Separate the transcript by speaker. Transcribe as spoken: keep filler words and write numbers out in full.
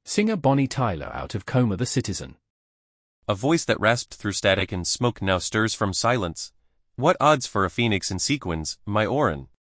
Speaker 1: Singer Bonnie Tyler out of Coma the Citizen.
Speaker 2: A voice that rasped through static and smoke now stirs from silence. What odds for a phoenix in sequins, my Orin?